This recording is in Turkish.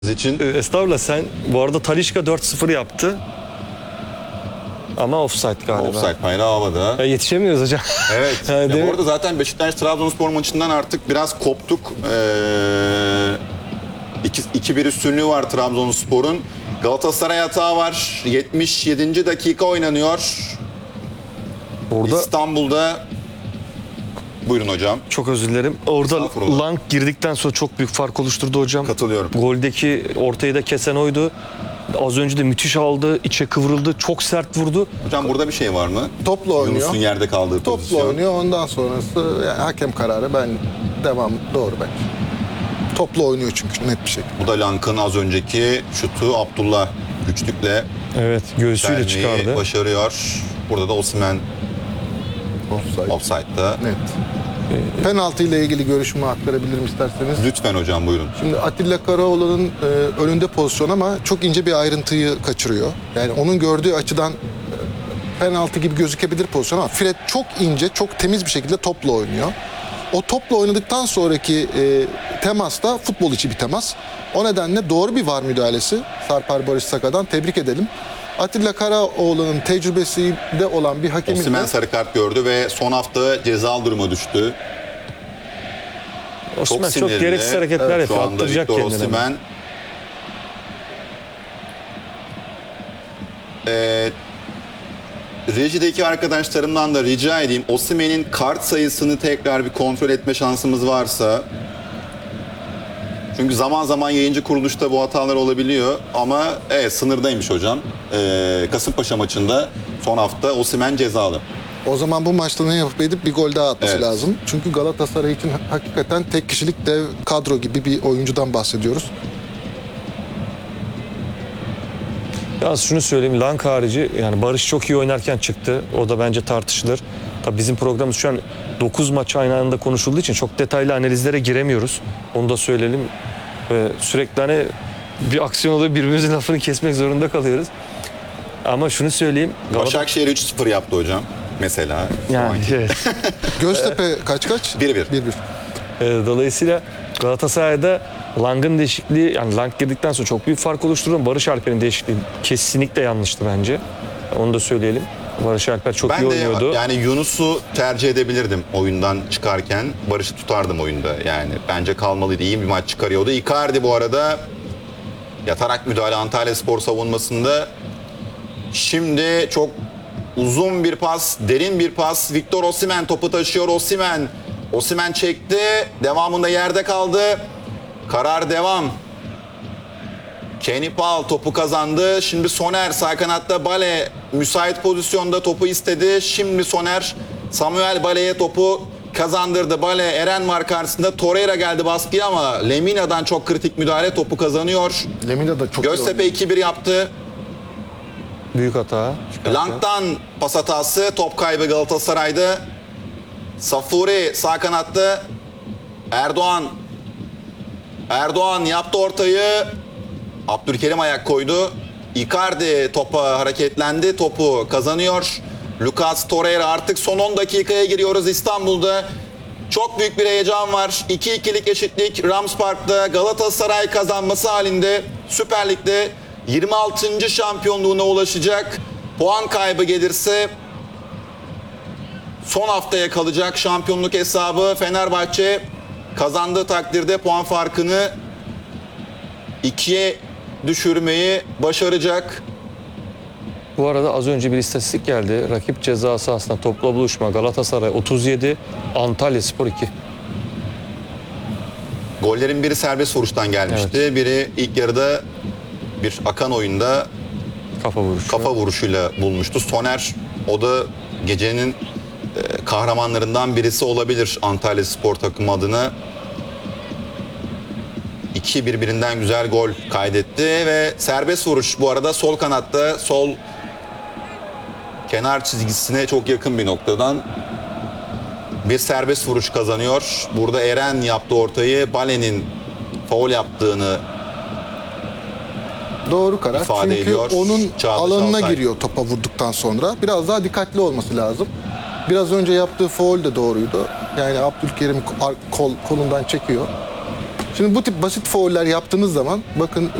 için. Estağfurullah, sen bu arada Talisca 4-0 yaptı. Ama offside galiba. Offside bayrağı havada. Yetişemiyoruz hocam. Evet. Yani Bu arada zaten Beşiktaş-Trabzonspor maçından artık biraz koptuk. 2-1 üstünlüğü var Trabzonspor'un. Galatasaray hata var. 77. dakika oynanıyor. Orada İstanbul'da. Buyurun hocam. çok özür dilerim. Orada Estağfurullah. Lang girdikten sonra çok büyük fark oluşturdu hocam. Katılıyorum. Goldeki ortayı da kesen oydu. Az önce de müthiş aldı, içe kıvrıldı, çok sert vurdu. Hocam burada bir şey var mı? Topla oynuyor. Yunus'un yerde kaldığı Topla pozisyon. oynuyor. Ondan sonrası yani hakem kararı, ben devam doğru bence. Topla oynuyor çünkü net bir şekilde. Bu da Lank'ın az önceki şutu Abdullah güçlükle Evet, göğsüyle vermeyi çıkardı. başarıyor. Burada da Osimhen Offside. offside'da. Net. Penaltı ile ilgili görüşümü aktarabilirim isterseniz. Lütfen hocam buyurun. Şimdi Atilla Karaoğlan'ın önünde pozisyon ama çok ince bir ayrıntıyı kaçırıyor. Yani onun gördüğü açıdan penaltı gibi gözükebilir pozisyon ama Fred çok ince, çok temiz bir şekilde topla oynuyor. O topla oynadıktan sonraki temas da futbol içi bir temas. O nedenle doğru bir VAR müdahalesi Sarper Barış Saka'dan, tebrik edelim. Atilla Karaoğlan'ın tecrübesinde olan bir hakemin Osimhen de sarı kart gördü ve son hafta cezalı duruma düştü. Osimhen çok sinirli. gereksiz hareketler yapıyor. Şu anda Attıracak Victor kendine. Osimhen. Rejideki arkadaşlarımdan da rica edeyim. Osimhen'in kart sayısını tekrar bir kontrol etme şansımız varsa. Çünkü zaman zaman yayıncı kuruluşta bu hatalar olabiliyor. Ama evet, sınırdaymış hocam. Kasımpaşa maçında son hafta Osimhen cezalı. o zaman bu maçta ne yapıp edip bir gol daha atması Evet. lazım. Çünkü Galatasaray için hakikaten tek kişilik dev kadro gibi bir oyuncudan bahsediyoruz. Yalnız şunu söyleyeyim, Lang harici yani Barış çok iyi oynarken çıktı. O da bence tartışılır. Tabii bizim programımız şu an 9 maç aynı anda konuşulduğu için çok detaylı analizlere giremiyoruz. Onu da söyleyelim. Sürekli hani bir aksiyon oluyor, birbirimizin lafını kesmek zorunda kalıyoruz. Ama şunu söyleyeyim. Başakşehir 3-0 yaptı hocam. Mesela. Yani evet. Göztepe kaç? 1-1. 1-1. Dolayısıyla Galatasaray'da Lang'ın değişikliği, yani Lang girdikten sonra çok büyük fark oluşturuyor. Barış Alper'in değişikliği kesinlikle yanlıştı bence. Onu da söyleyelim. Barış Alper çok iyi Ben de oynuyordu. yani Yunus'u tercih edebilirdim oyundan çıkarken. Barış'ı tutardım oyunda. Yani bence kalmalıydı. İyi bir maç çıkarıyordu. Icardi bu arada yatarak müdahale Antalyaspor savunmasında. Şimdi çok uzun bir pas, derin bir pas. Victor Osimhen topu taşıyor. Osimhen çekti. Devamında yerde kaldı. Karar devam. Kenny Paul topu kazandı. Şimdi Soner sağ kanatta, Bale müsait pozisyonda topu istedi. Şimdi Soner Samuel Bale'ye topu kazandırdı. Bale, Eren var karşısında. Torreira geldi baskıya ama Lemina'dan çok kritik müdahale, topu kazanıyor. Lemina da çok iyi Göztepe 2-1 yaptı. Büyük hata. Lang'dan pas hatası, top kaybı Galatasaray'da. Safuri sağ kanatta. Erdoğan yaptı ortayı. Abdülkerim ayak koydu. Icardi topa hareketlendi. Topu kazanıyor. Lucas Torreira, artık son 10 dakikaya giriyoruz İstanbul'da. Çok büyük bir heyecan var. 2-2'lik eşitlik Rams Park'ta, Galatasaray kazanması halinde Süper Lig'de 26. şampiyonluğuna ulaşacak. Puan kaybı gelirse son haftaya kalacak şampiyonluk hesabı. Fenerbahçe kazandığı takdirde puan farkını 2'ye düşürmeyi başaracak. Bu arada az önce bir istatistik geldi. Rakip ceza sahasında topla buluşma Galatasaray 37, Antalyaspor 2. Gollerin biri serbest vuruştan gelmişti. Biri ilk yarıda bir akan oyunda kafa vuruşuyla bulmuştu. Soner, o da gecenin kahramanlarından birisi olabilir Antalyaspor takımı adına. 2 birbirinden güzel gol kaydetti ve serbest vuruş bu arada sol kanatta, sol kenar çizgisine çok yakın bir noktadan bir serbest vuruş kazanıyor. Burada Eren yaptı ortayı, Bale'nin faul yaptığını Doğru karar. ifade Çünkü ediyor. onun Çağdaş alanına Altay. giriyor topa vurduktan sonra. Biraz daha dikkatli olması lazım. Biraz önce yaptığı faul de doğruydu. Yani Abdülkerim kolundan çekiyor. Şimdi bu tip basit fauller yaptığınız zaman bakın